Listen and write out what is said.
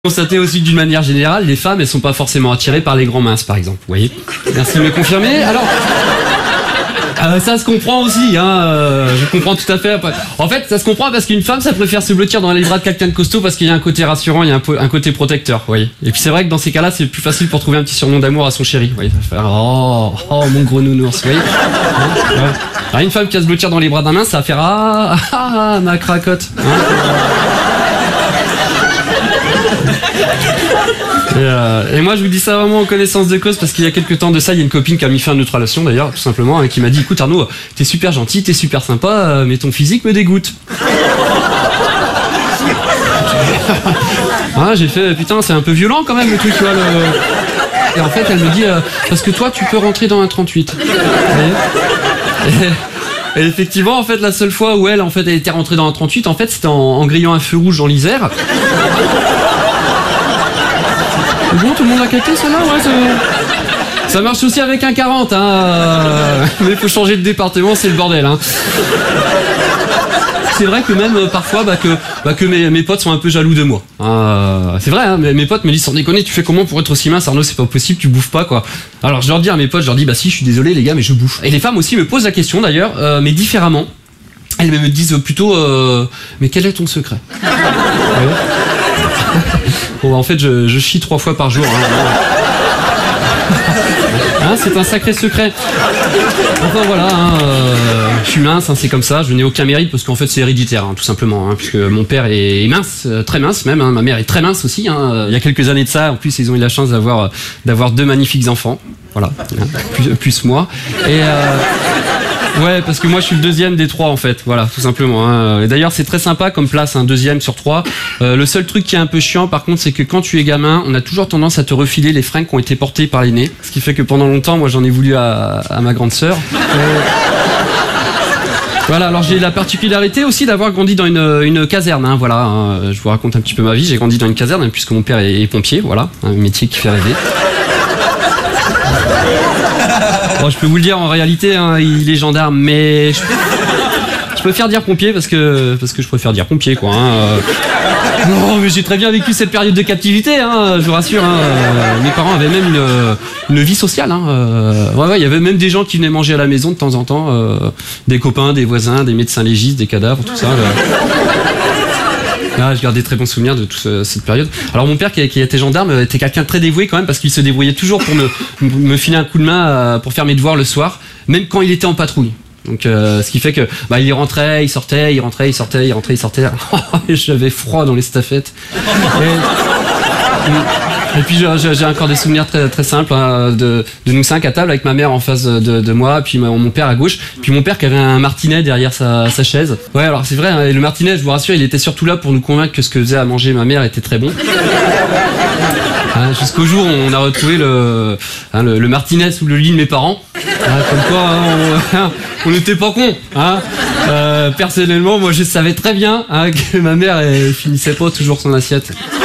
Constater aussi d'une manière générale, les femmes, elles sont pas forcément attirées par les grands minces, par exemple. Vous voyez? Merci de me confirmer. Alors, ça se comprend aussi, hein. Je comprends tout à fait. En fait, ça se comprend parce qu'une femme, ça préfère se blottir dans les bras de quelqu'un de costaud parce qu'il y a un côté rassurant, il y a un côté protecteur. Vous voyez? Et puis c'est vrai que dans ces cas-là, c'est plus facile pour trouver un petit surnom d'amour à son chéri. Vous voyez? Ça va faire oh mon gros nounours. Vous voyez? Ouais. Alors une femme qui va se blottir dans les bras d'un mince, ça va faire ma cracotte. Hein. Et moi je vous dis ça vraiment en connaissance de cause parce qu'il y a quelques temps de ça, il y a une copine qui a mis fin à notre relation d'ailleurs, tout simplement, et qui m'a dit écoute Arnaud, t'es super gentil, t'es super sympa, mais ton physique me dégoûte. J'ai fait putain c'est un peu violent quand même le truc, tu vois. Et en fait elle me dit parce que toi tu peux rentrer dans un 38. Et effectivement en fait la seule fois où elle était rentrée dans un 38, en fait c'était en grillant un feu rouge dans l'Isère. Bon, tout le monde a capté celle-là, ouais, ça marche aussi avec un 40, hein. Mais faut changer de département, c'est le bordel, hein. C'est vrai que même parfois, que mes potes sont un peu jaloux de moi. C'est vrai, hein, mes potes me disent sans déconner, tu fais comment pour être aussi mince, Arnaud, c'est pas possible, tu bouffes pas, quoi. Alors je leur dis à mes potes, bah si, je suis désolé les gars, mais je bouffe. Et les femmes aussi me posent la question d'ailleurs, mais différemment. Elles me disent plutôt, mais quel est ton secret? Bon, en fait, je chie 3 fois par jour. C'est un sacré secret. Enfin voilà, je suis mince, c'est comme ça. Je n'ai aucun mérite parce qu'en fait c'est héréditaire, tout simplement. Puisque mon père est mince, très mince même. Ma mère est très mince aussi. Il y a quelques années de ça, en plus ils ont eu la chance d'avoir 2 magnifiques enfants. Voilà, plus moi. Et ouais, parce que moi je suis le 2e des 3 en fait, voilà, tout simplement. Et d'ailleurs c'est très sympa comme place, 2e sur 3. Le seul truc qui est un peu chiant par contre, c'est que quand tu es gamin, on a toujours tendance à te refiler les fringues qui ont été portées par l'aîné. Ce qui fait que pendant longtemps, moi j'en ai voulu à ma grande sœur. Voilà, alors j'ai la particularité aussi d'avoir grandi dans une caserne, voilà. Je vous raconte un petit peu ma vie, j'ai grandi dans une caserne puisque mon père est pompier, voilà, un métier qui fait rêver. Bon, je peux vous le dire en réalité, il est gendarme, mais je préfère dire pompier parce que je préfère dire pompier, quoi. Non, mais j'ai très bien vécu cette période de captivité, je vous rassure. Mes parents avaient même une vie sociale. Ouais, il y avait même des gens qui venaient manger à la maison de temps en temps, des copains, des voisins, des médecins légistes, des cadavres, tout ça. Je gardais très bons souvenirs de toute cette période. Alors mon père qui était gendarme était quelqu'un de très dévoué quand même parce qu'il se débrouillait toujours pour me filer un coup de main pour faire mes devoirs le soir, même quand il était en patrouille. Donc ce qui fait que il rentrait, il sortait, il rentrait, il sortait, il rentrait, il sortait. J'avais froid dans les staffettes. Et puis j'ai encore des souvenirs très, très simples de nous 5 à table avec ma mère en face de moi, puis mon père à gauche, puis mon père qui avait un martinet derrière sa chaise. Ouais, alors c'est vrai, et le martinet, je vous rassure, il était surtout là pour nous convaincre que ce que faisait à manger ma mère était très bon. Jusqu'au jour où on a retrouvé le martinet sous le lit de mes parents. Comme quoi, on n'était pas cons. Personnellement, moi je savais très bien que ma mère elle finissait pas toujours son assiette.